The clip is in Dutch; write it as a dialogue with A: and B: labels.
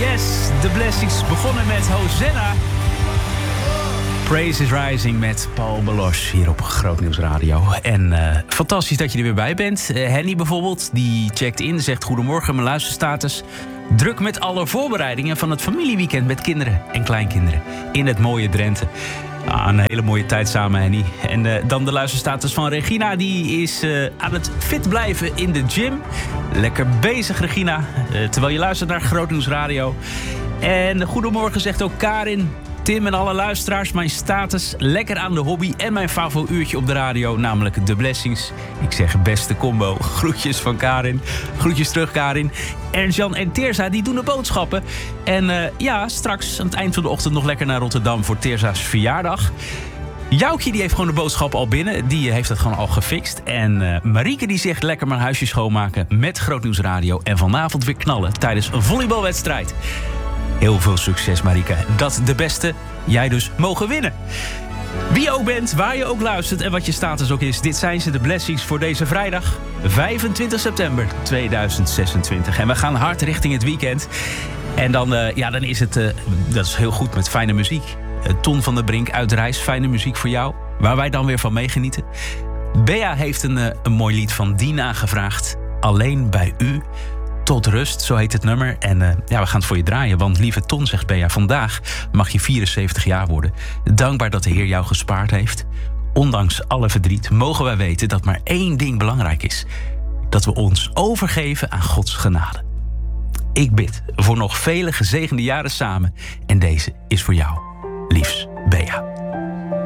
A: Yes, The Blessings begonnen met Hosanna. Praise is Rising met Paul Baloche hier op Groot Nieuws Radio. En fantastisch dat je er weer bij bent. Henny bijvoorbeeld, die checkt in, zegt: goedemorgen, mijn luisterstatus. Druk met alle voorbereidingen van het familieweekend met kinderen en kleinkinderen in het mooie Drenthe. Een hele mooie tijd samen, Henny. En dan de luisterstatus van Regina. Die is aan het fit blijven in de gym. Lekker bezig, Regina. Terwijl je luistert naar Groot Nieuws Radio. En goedemorgen zegt ook Karin. Tim en alle luisteraars, mijn status lekker aan de hobby en mijn favo-uurtje op de radio, namelijk The Blessings. Ik zeg beste combo. Groetjes van Karin. Groetjes terug, Karin. Ernst-Jan en Teersa, die doen de boodschappen. En straks aan het eind van de ochtend nog lekker naar Rotterdam voor Teersa's verjaardag. Joukje die heeft gewoon de boodschappen al binnen. Die heeft het gewoon al gefixt. En Marieke die zegt lekker mijn huisje schoonmaken met Groot Nieuws Radio. En vanavond weer knallen tijdens een volleybalwedstrijd. Heel veel succes, Marieke. Dat de beste, jij dus mogen winnen. Wie je ook bent, waar je ook luistert en wat je status ook is. Dit zijn ze, de Blessings voor deze vrijdag, 25 september 2026. En we gaan hard richting het weekend. En dan is het, dat is heel goed met fijne muziek. Ton van der Brink uit Reis, fijne muziek voor jou. Waar wij dan weer van meegenieten. Bea heeft een mooi lied van Dina gevraagd. Alleen bij u. Tot rust, zo heet het nummer. En we gaan het voor je draaien. Want lieve Ton, zegt Bea, vandaag mag je 74 jaar worden. Dankbaar dat de Heer jou gespaard heeft. Ondanks alle verdriet mogen wij weten dat maar één ding belangrijk is. Dat we ons overgeven aan Gods genade. Ik bid voor nog vele gezegende jaren samen. En deze is voor jou. Liefs, Bea.